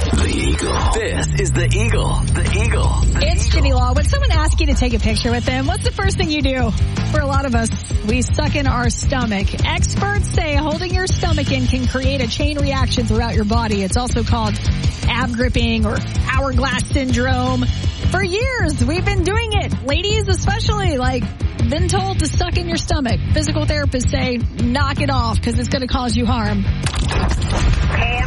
The Eagle. This is The Eagle. The Eagle. It's Ginny Law. When someone asks you to take a picture with them, what's the first thing you do? For a lot of us, we suck in our stomach. Experts say holding your stomach in can create a chain reaction throughout your body. It's also called ab gripping or hourglass syndrome. For years, we've been doing it. Ladies especially, been told to suck in your stomach. Physical therapists say knock it off because it's going to cause you harm.